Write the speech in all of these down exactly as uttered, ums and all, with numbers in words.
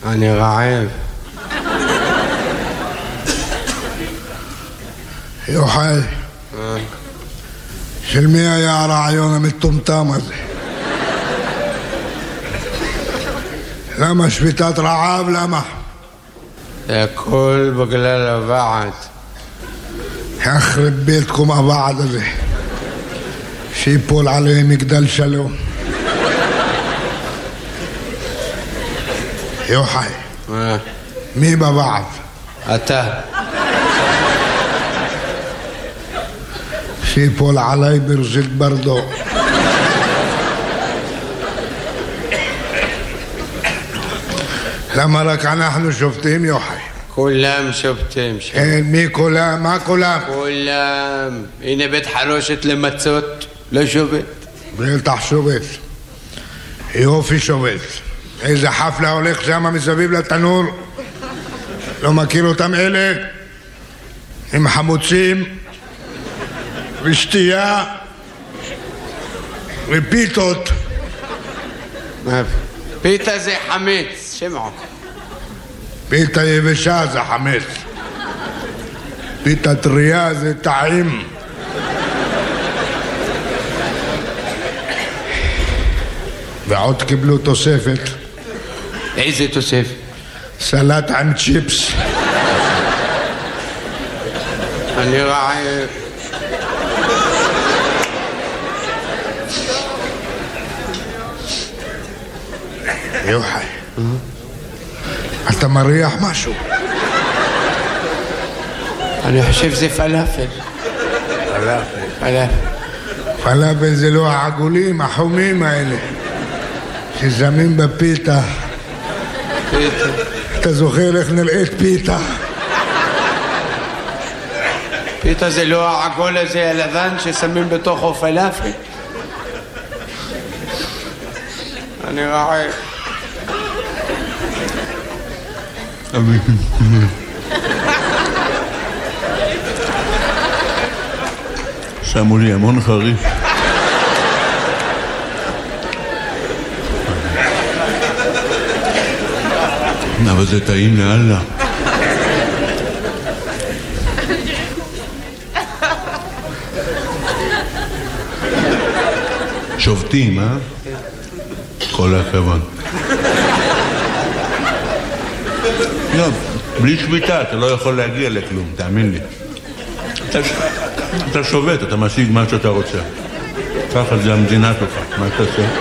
אני רעב. יוחאי, של מי היה הרעיון המטומטם הזה? למה שביתת רעב? למה? זה הכל בגלל הוועד. יחרב ביתכם הוועד הזה, שיפול עליהם מגדל שלום. יוחאי, מי בוועד? אתה. שיפול עליי ברזיל ברדו. למה רק אנחנו שופטים, יוחאי? כולם שופטים. כן, מי כולם? מה כולם? כולם. הנה בית חרושת למצות, לא שופט. בטח שופט. יופי שופט. איזה חפלה הולך שם מסביב לתנור. לא מכיר אותם אלה? עם חמוצים ושתייה ופיתות. פיתה זה חמץ, שמעו. פיתה יבשה זה חמץ. פיתה טריה זה טעים. ועוד קיבלו תוספת. איזה תוספת? סלט עם צ'יפס. אני רעב. יוחאי, אתה מריח משהו? אני חושב זה פלאפל. פלאפל. פלאפל. פלאפל זה לא העגולים, החומים האלה שזמים בפיתה. פיתה. אתה זוכר איך נראית פיתה? פיתה זה לא העגול הזה הלבן ששמים בתוכו פלאפל. אני רעב. שמו לי המון חריף. אבל זה טעים לאללה. שובטים, אה? כל הכבוד. לא, בלי שביתה אתה לא יכול להגיע לכלום, תאמין לי. אתה, אתה שובת, אתה משיג מה שאתה רוצה. ככה זה המדינה שלך, מה אתה עושה?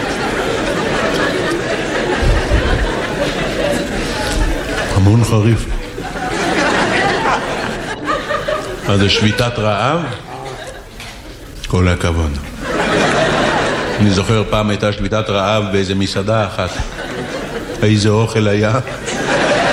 המון חריף. מה זה שביתת רעב? כל הכבוד. אני זוכר פעם הייתה שביתת רעב באיזה מסעדה אחת. איזה אוכל היה.